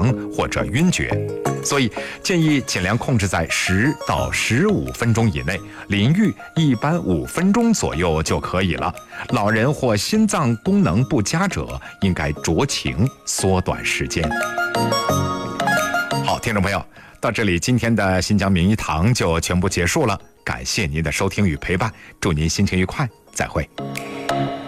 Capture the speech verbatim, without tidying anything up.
忙或者晕厥，所以建议尽量控制在十到十五分钟以内，淋浴一般五分钟左右就可以了。老人或心脏功能不佳者应该酌情缩短时间。好，听众朋友，到这里今天的新疆名医堂就全部结束了，感谢您的收听与陪伴，祝您心情愉快，再会。